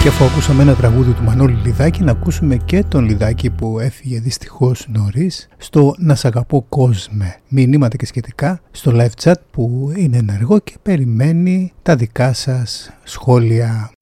Και αφού ακούσαμε ένα τραγούδι του Μανώλη Λιδάκη, να ακούσουμε και τον Λιδάκη που έφυγε δυστυχώς νωρίς, στο «Να σ' αγαπώ κόσμε». Μηνύματα και σχετικά στο live chat που είναι ενεργό και περιμένει τα δικά σας σχόλια.